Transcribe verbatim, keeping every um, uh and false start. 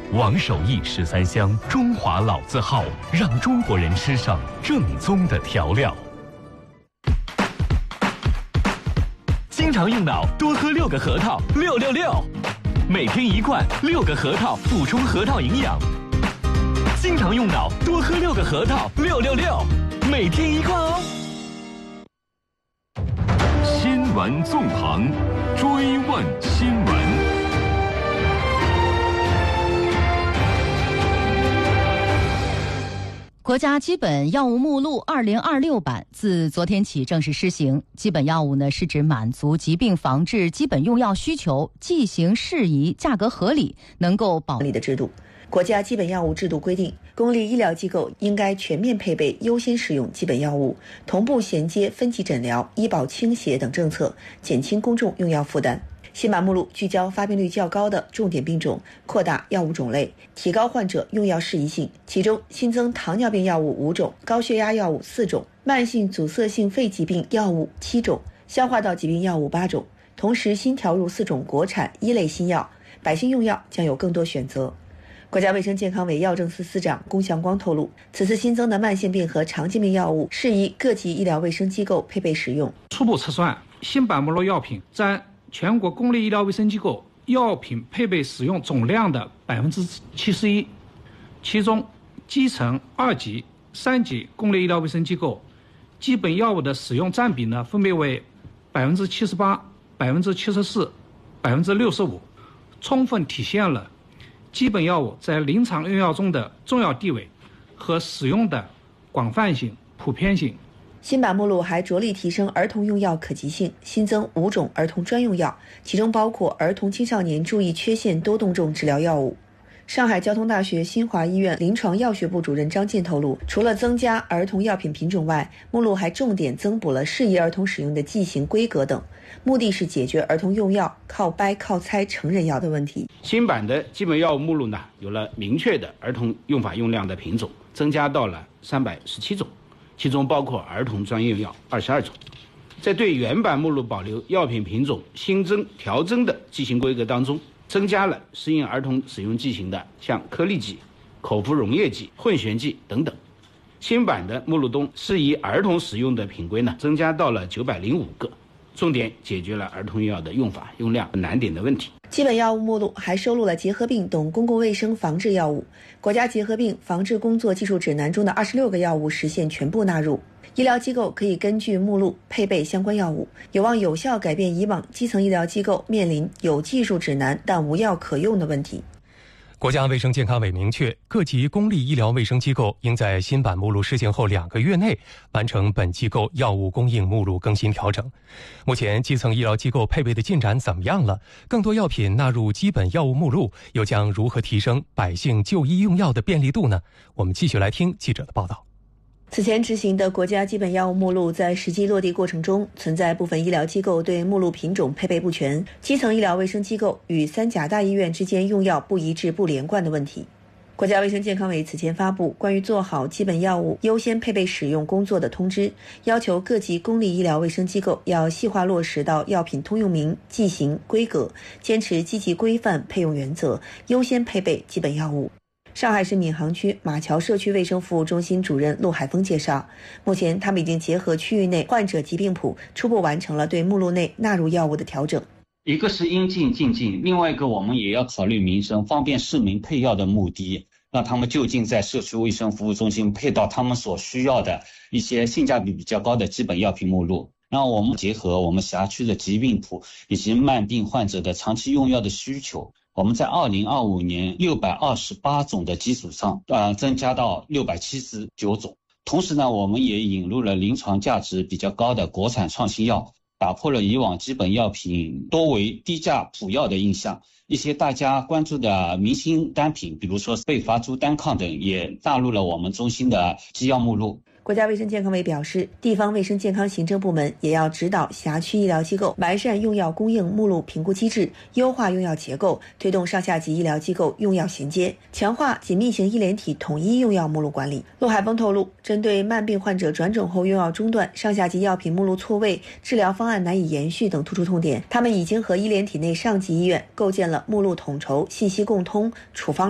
王守义十三香，中华老字号，让中国人吃上正宗的调料。经常用脑，多喝六个核桃，六六六，每天一罐，六个核桃补充核桃营养。经常用脑，多喝六个核桃，六六六，每天一罐哦。新闻纵横，追问新闻。 国家基本药物目录二零二六版自昨天起正式施行。基本药物呢，是指满足疾病防治基本用药需求、剂型适宜、价格合理，能够保理的制度。国家基本药物制度规定，公立医疗机构应该全面配备优先使用基本药物，同步衔接分级诊疗、医保倾斜等政策，减轻公众用药负担。新版目录聚焦发病率较高的重点病种，扩大药物种类，提高患者用药适宜性。其中新增糖尿病药物五种，高血压药物四种，慢性阻塞性肺疾病药物七种，消化道疾病药物八种。同时新调入四种国产一类新药，百姓用药将有更多选择。国家卫生健康委药政司司长龚祥光透露，此次新增的慢性病和常见病药物适宜各级医疗卫生机构配备使用。 初步测算，新版目录药品占全国公立医疗卫生机构药品配备使用总量的百分之七十一，其中基层、二级、三级公立医疗卫生机构基本药物的使用占比呢，分别为百分之七十八、百分之七十四、百分之六十五，充分体现了基本药物在临床用药中的重要地位和使用的广泛性、普遍性。 新版目录还着力提升儿童用药可及性，新增五种儿童专用药，其中包括儿童青少年注意缺陷多动症治疗药物。上海交通大学新华医院临床药学部主任张健透露，除了增加儿童药品品种外，目录还重点增补了适宜儿童使用的剂型规格等，目的是解决儿童用药靠掰靠猜成人药的问题。 新版的基本药物目录呢，有了明确的儿童用法用量的品种，增加到了三百十七种，其中包括儿童专用药二十二种。在对原版目录保留药品品种新增调增的剂型规格当中，增加了适应儿童使用剂型的像颗粒剂、口服溶液剂、混悬剂等等。新版的目录中适宜儿童使用的品规呢，增加到了九百零五个，重点解决了儿童药的用法用量难点的问题。 基本药物目录还收录了结核病等公共卫生防治药物，国家结核病防治工作技术指南中的二十六个药物实现全部纳入。医疗机构可以根据目录配备相关药物，有望有效改变以往基层医疗机构面临有技术指南但无药可用的问题。 国家卫生健康委明确，各级公立医疗卫生机构应在新版目录施行后两个月内完成本机构药物供应目录更新调整。目前基层医疗机构配备的进展怎么样了？更多药品纳入基本药物目录，又将如何提升百姓就医用药的便利度呢？我们继续来听记者的报道。 此前执行的国家基本药物目录在实际落地过程中，存在部分医疗机构对目录品种配备不全，基层医疗卫生机构与三甲大医院之间用药不一致不连贯的问题。国家卫生健康委此前发布关于做好基本药物优先配备使用工作的通知，要求各级公立医疗卫生机构要细化落实到药品通用名、剂型、规格，坚持积极规范配用原则，优先配备基本药物。上海市闵行区马桥社区卫生服务中心主任陆海峰介绍，目前他们已经结合区域内患者疾病谱，初步完成了对目录内纳入药物的调整。 一个是应尽尽尽，另外一个我们也要考虑民生，方便市民配药的目的，让他们就近在社区卫生服务中心配到他们所需要的一些性价比比较高的基本药品目录。让我们结合我们辖区的疾病谱以及慢病患者的长期用药的需求，我们在二零二五年六百二十八种的基础上，呃，增加到六百七十九种。同时呢，我们也引入了临床价值比较高的国产创新药，打破了以往基本药品多为低价普药的印象。一些大家关注的明星单品，比如说贝伐珠单抗等，也纳入了我们中心的基药目录。 国家卫生健康委表示，地方卫生健康行政部门也要指导辖区医疗机构完善用药供应目录评估机制，优化用药结构，推动上下级医疗机构用药衔接，强化紧密型医联体统一用药目录管理。陆海峰透露，针对慢病患者转诊后用药中断、上下级药品目录错位、治疗方案难以延续等突出痛点，他们已经和医联体内上级医院构建了目录统筹、信息共通、处方